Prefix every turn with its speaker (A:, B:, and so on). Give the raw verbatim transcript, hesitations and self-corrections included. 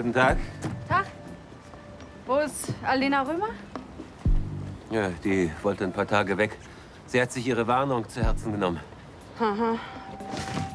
A: Guten Tag.
B: Tag. Wo ist Alena Römer?
A: Ja, die wollte ein paar Tage weg. Sie hat sich ihre Warnung zu Herzen genommen.
B: Aha.